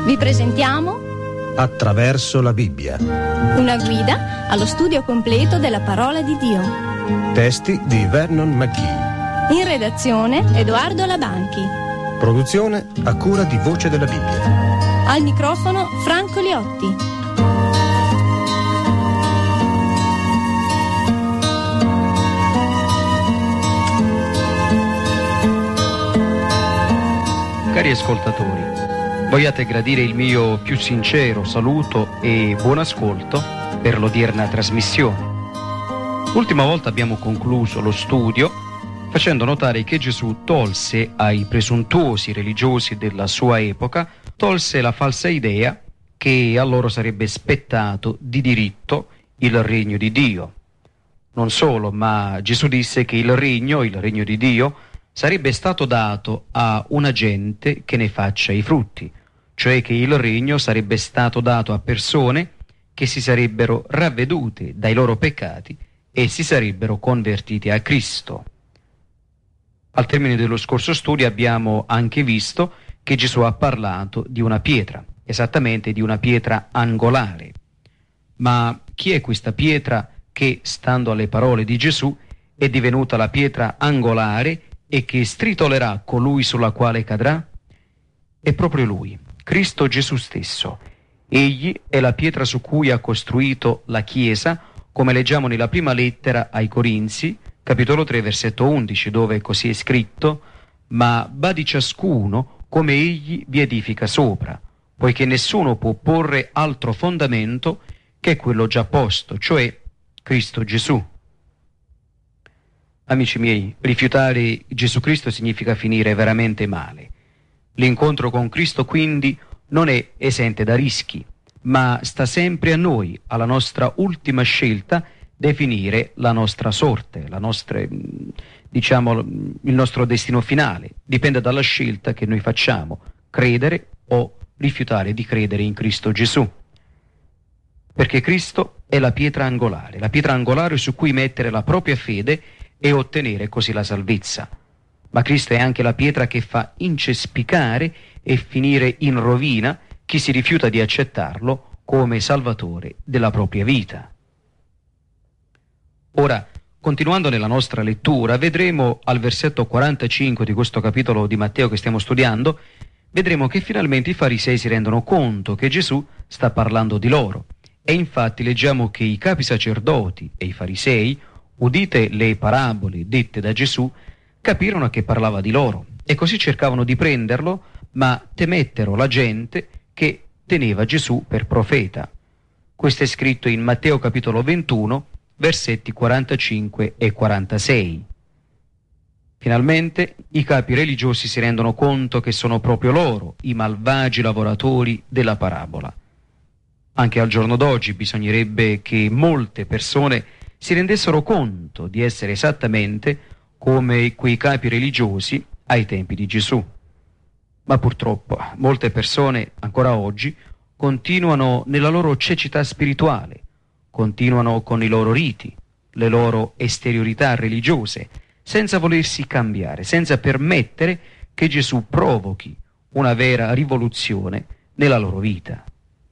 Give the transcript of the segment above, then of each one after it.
Vi presentiamo Attraverso la Bibbia. una guida allo studio completo della parola di Dio. Testi di Vernon McGee. In redazione Edoardo Labanchi. Produzione a cura di Voce della Bibbia. Al microfono Franco Liotti. Cari ascoltatori, vogliate gradire il mio più sincero saluto e buon ascolto per l'odierna trasmissione. L'ultima volta abbiamo concluso lo studio facendo notare che Gesù tolse ai presuntuosi religiosi della sua epoca, tolse la falsa idea che a loro sarebbe spettato di diritto il regno di Dio. Non solo, ma Gesù disse che il regno di Dio, sarebbe stato dato a una gente che ne faccia i frutti, cioè che il regno sarebbe stato dato a persone che si sarebbero ravvedute dai loro peccati e si sarebbero convertiti a Cristo. Al termine dello scorso studio abbiamo anche visto che Gesù ha parlato di una pietra, esattamente di una pietra angolare. Ma chi è questa pietra che, stando alle parole di Gesù, è divenuta la pietra angolare e che stritolerà colui sulla quale cadrà? È proprio Lui, Cristo Gesù stesso. Egli è la pietra su cui ha costruito la Chiesa, come leggiamo nella prima lettera ai Corinzi, capitolo 3, versetto 11, dove così è scritto: «Ma badi ciascuno come egli vi edifica sopra, poiché nessuno può porre altro fondamento che quello già posto, cioè Cristo Gesù». Amici miei, rifiutare Gesù Cristo significa finire veramente male. L'incontro con Cristo quindi non è esente da rischi, ma sta sempre a noi, alla nostra ultima scelta, definire la nostra sorte, il nostro destino finale. Dipende dalla scelta che noi facciamo, credere o rifiutare di credere in Cristo Gesù. Perché Cristo è la pietra angolare su cui mettere la propria fede e ottenere così la salvezza. Ma Cristo è anche la pietra che fa incespicare e finire in rovina chi si rifiuta di accettarlo come Salvatore della propria vita. Ora, continuando nella nostra lettura, vedremo al versetto 45 di questo capitolo di Matteo che stiamo studiando, vedremo che finalmente i farisei si rendono conto che Gesù sta parlando di loro. E infatti leggiamo che i capi sacerdoti e i farisei, udite le parabole dette da Gesù, capirono che parlava di loro e così cercavano di prenderlo, ma temettero la gente che teneva Gesù per profeta. Questo è scritto in Matteo capitolo 21, versetti 45 e 46. Finalmente i capi religiosi si rendono conto che sono proprio loro i malvagi lavoratori della parabola. Anche al giorno d'oggi bisognerebbe che molte persone si rendessero conto di essere esattamente come quei capi religiosi ai tempi di Gesù. Ma purtroppo molte persone ancora oggi continuano nella loro cecità spirituale, continuano con i loro riti, le loro esteriorità religiose, senza volersi cambiare, senza permettere che Gesù provochi una vera rivoluzione nella loro vita.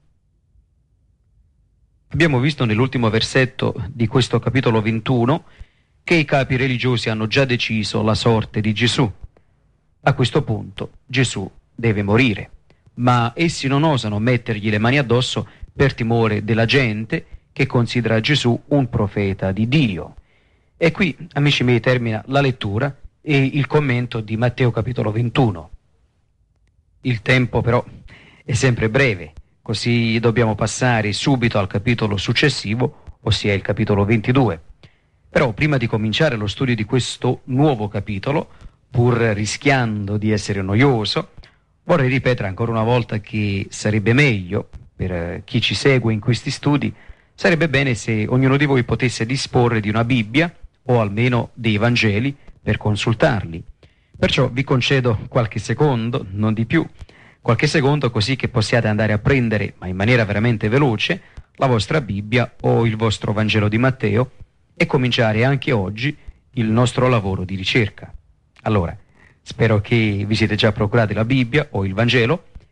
Abbiamo visto nell'ultimo versetto di questo capitolo 21 che i capi religiosi hanno già deciso la sorte di Gesù. A questo punto Gesù deve morire, ma essi non osano mettergli le mani addosso per timore della gente che considera Gesù un profeta di Dio. E qui, amici miei, termina la lettura e il commento di Matteo capitolo 21. Il tempo però è sempre breve, così dobbiamo passare subito al capitolo successivo, ossia il capitolo 22. Però prima di cominciare lo studio di questo nuovo capitolo, pur rischiando di essere noioso, vorrei ripetere ancora una volta che sarebbe meglio, per chi ci segue in questi studi, sarebbe bene se ognuno di voi potesse disporre di una Bibbia o almeno dei Vangeli per consultarli. Perciò vi concedo qualche secondo, non di più, qualche secondo così che possiate andare a prendere, ma in maniera veramente veloce, la vostra Bibbia o il vostro Vangelo di Matteo e cominciare anche oggi il nostro lavoro di ricerca. Allora, spero che vi siete già procurati la Bibbia o il Vangelo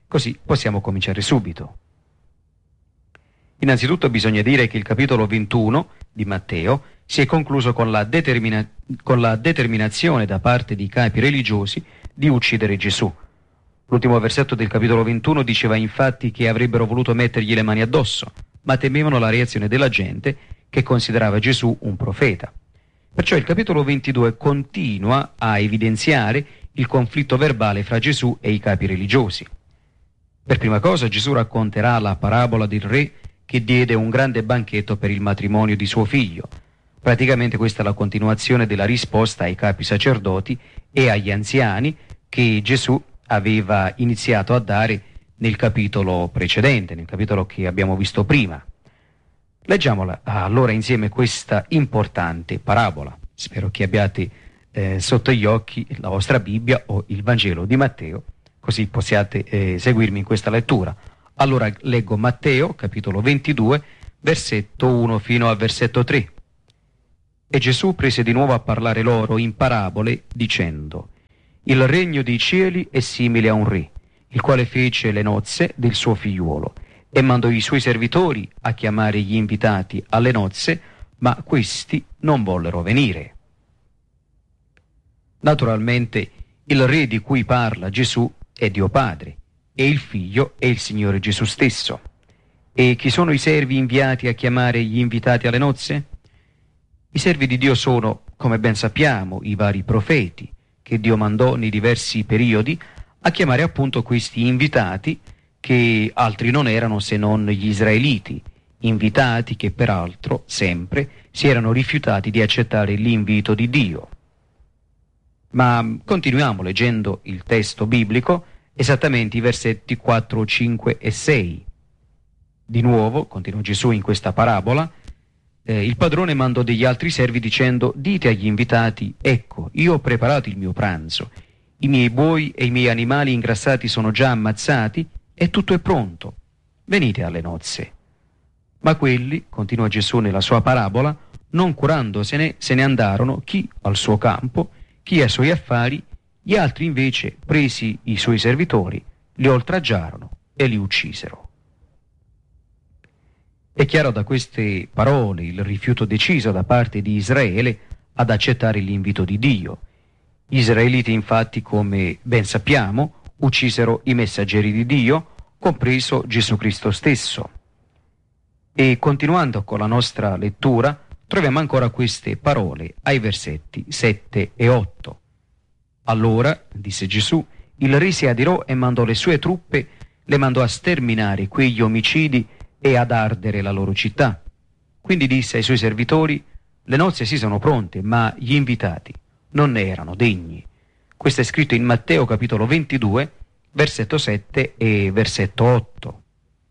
Così possiamo cominciare subito. Innanzitutto bisogna dire che il capitolo 21 di Matteo si è concluso con la determinazione da parte dei capi religiosi di uccidere Gesù. L'ultimo versetto del capitolo 21 diceva infatti che avrebbero voluto mettergli le mani addosso, ma temevano la reazione della gente che considerava Gesù un profeta. Perciò il capitolo 22 continua a evidenziare il conflitto verbale fra Gesù e i capi religiosi. Per prima cosa Gesù racconterà la parabola del re che diede un grande banchetto per il matrimonio di suo figlio. Praticamente questa è la continuazione della risposta ai capi sacerdoti e agli anziani che Gesù aveva iniziato a dare nel capitolo precedente, nel capitolo che abbiamo visto prima. Leggiamola allora insieme questa importante parabola. Spero che abbiate sotto gli occhi la vostra Bibbia o il Vangelo di Matteo, così possiate seguirmi in questa lettura. Allora leggo Matteo, capitolo 22, versetto 1 fino al versetto 3. E Gesù prese di nuovo a parlare loro in parabole, dicendo: Il regno dei cieli è simile a un re, il quale fece le nozze del suo figliuolo, e mandò i suoi servitori a chiamare gli invitati alle nozze, ma questi non vollero venire. Naturalmente il re di cui parla Gesù è Dio Padre, e il Figlio è il Signore Gesù stesso. E chi sono i servi inviati a chiamare gli invitati alle nozze? I servi di Dio sono, come ben sappiamo, i vari profeti, che Dio mandò nei diversi periodi a chiamare appunto questi invitati, che altri non erano se non gli israeliti, invitati che peraltro sempre si erano rifiutati di accettare l'invito di Dio. Ma continuiamo leggendo il testo biblico, esattamente i versetti 4, 5 e 6. Di nuovo, continua Gesù in questa parabola, il padrone mandò degli altri servi dicendo: dite agli invitati, ecco, io ho preparato il mio pranzo, i miei buoi e i miei animali ingrassati sono già ammazzati e tutto è pronto, venite alle nozze. Ma quelli, continua Gesù nella sua parabola, non curandosene, se ne andarono, chi al suo campo, chi ai suoi affari, gli altri invece, presi i suoi servitori, li oltraggiarono e li uccisero. È chiaro da queste parole il rifiuto deciso da parte di Israele ad accettare l'invito di Dio. Gli israeliti infatti, come ben sappiamo, uccisero i messaggeri di Dio, compreso Gesù Cristo stesso. E continuando con la nostra lettura, troviamo ancora queste parole ai versetti 7 e 8. Allora, disse Gesù, il re si adirò e mandò le sue truppe, le mandò a sterminare quegli omicidi e ad ardere la loro città. Quindi disse ai suoi servitori: le nozze sì sono pronte, ma gli invitati non ne erano degni. Questo è scritto in Matteo capitolo 22, versetto 7 e versetto 8.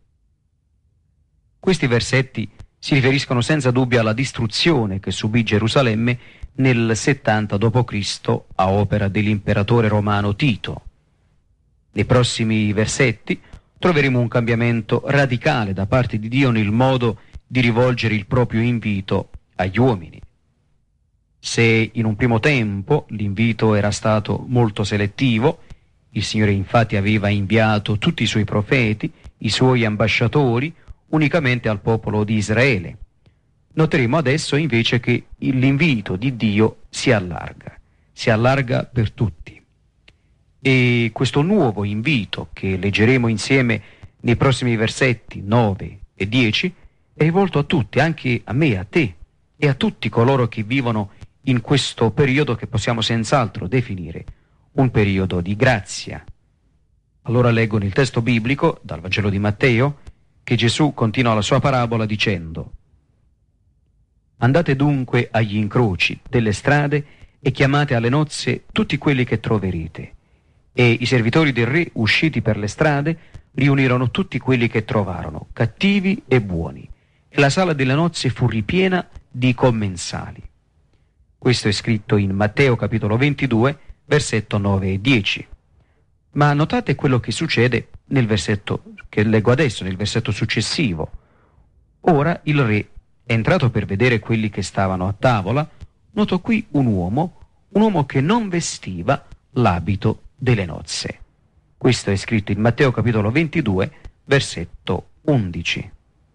Questi versetti si riferiscono senza dubbio alla distruzione che subì Gerusalemme nel 70 d.C. a opera dell'imperatore romano Tito. Nei prossimi versetti troveremo un cambiamento radicale da parte di Dio nel modo di rivolgere il proprio invito agli uomini. Se in un primo tempo l'invito era stato molto selettivo, il Signore infatti aveva inviato tutti i suoi profeti, i suoi ambasciatori, unicamente al popolo di Israele. Noteremo adesso invece che l'invito di Dio si allarga per tutti. E questo nuovo invito che leggeremo insieme nei prossimi versetti 9 e 10 è rivolto a tutti, anche a me, a te e a tutti coloro che vivono in questo periodo che possiamo senz'altro definire un periodo di grazia. Allora leggo nel testo biblico, dal Vangelo di Matteo, che Gesù continua la sua parabola dicendo: andate dunque agli incroci delle strade e chiamate alle nozze tutti quelli che troverete. E i servitori del re, usciti per le strade, riunirono tutti quelli che trovarono, cattivi e buoni, e la sala delle nozze fu ripiena di commensali. Questo è scritto in Matteo capitolo 22, versetto 9 e 10. Ma notate quello che succede nel versetto che leggo adesso, nel versetto successivo. Ora il re, entrato per vedere quelli che stavano a tavola, notò qui un uomo che non vestiva l'abito delle nozze. Questo è scritto in Matteo capitolo 22, versetto 11.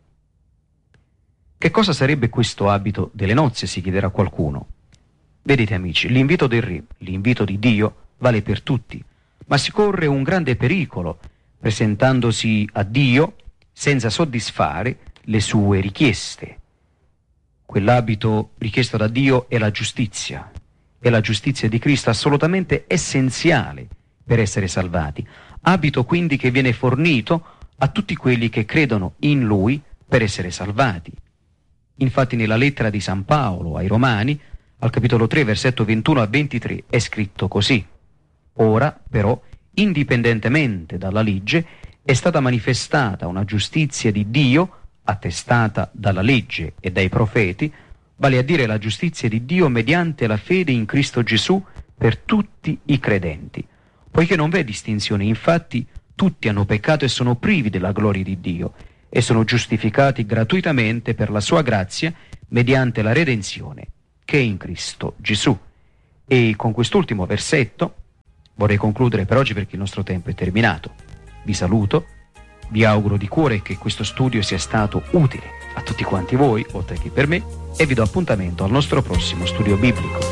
Che cosa sarebbe questo abito delle nozze, si chiederà qualcuno. Vedete amici, l'invito del Re, l'invito di Dio, vale per tutti, ma si corre un grande pericolo presentandosi a Dio senza soddisfare le sue richieste. Quell'abito richiesto da Dio è la giustizia di Cristo, assolutamente essenziale per essere salvati. Abito quindi che viene fornito a tutti quelli che credono in Lui per essere salvati. Infatti nella lettera di San Paolo ai Romani, al capitolo 3, versetto 21 a 23, è scritto così: ora, però, indipendentemente dalla legge, è stata manifestata una giustizia di Dio, attestata dalla legge e dai profeti, vale a dire la giustizia di Dio mediante la fede in Cristo Gesù per tutti i credenti. Poiché non v'è distinzione, infatti tutti hanno peccato e sono privi della gloria di Dio, e sono giustificati gratuitamente per la sua grazia mediante la redenzione che è in Cristo Gesù. E con quest'ultimo versetto vorrei concludere per oggi, perché il nostro tempo è terminato. Vi saluto, vi auguro di cuore che questo studio sia stato utile a tutti quanti voi, oltre che per me, e vi do appuntamento al nostro prossimo studio biblico.